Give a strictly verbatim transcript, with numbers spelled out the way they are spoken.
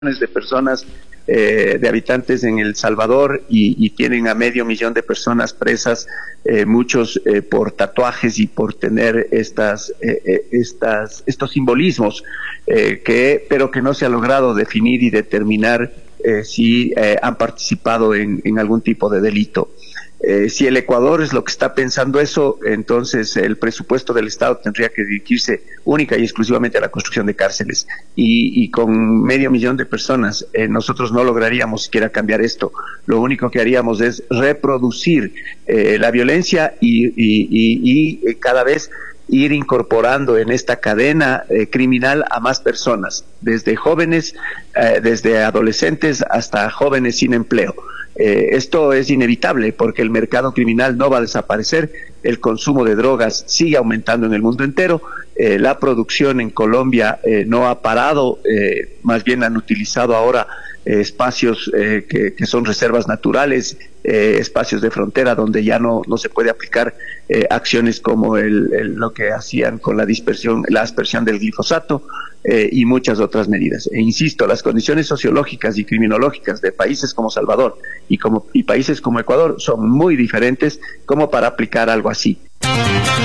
de personas, eh, de habitantes en El Salvador y, y tienen a medio millón de personas presas, eh, muchos eh, por tatuajes y por tener estas, eh, estas, estos simbolismos, eh, que, pero que no se ha logrado definir y determinar eh, si eh, han participado en, en algún tipo de delito. Eh, si el Ecuador es lo que está pensando eso, entonces el presupuesto del Estado tendría que dirigirse única y exclusivamente a la construcción de cárceles. Y, y con medio millón de personas, eh, nosotros no lograríamos siquiera cambiar esto. Lo único que haríamos es reproducir eh, la violencia y, y, y, y cada vez ir incorporando en esta cadena eh, criminal a más personas, desde jóvenes, eh, desde adolescentes hasta jóvenes sin empleo. Eh, esto es inevitable porque el mercado criminal no va a desaparecer, el consumo de drogas sigue aumentando en el mundo entero, eh, la producción en Colombia eh, no ha parado, eh, más bien han utilizado ahora eh, espacios eh, que, que son reservas naturales, eh, espacios de frontera donde ya no, no se puede aplicar eh, acciones como el, el, lo que hacían con la dispersión, la aspersión del glifosato, Eh, y muchas otras medidas. E insisto, las condiciones sociológicas y criminológicas de países como Salvador y, como, y países como Ecuador son muy diferentes como para aplicar algo así.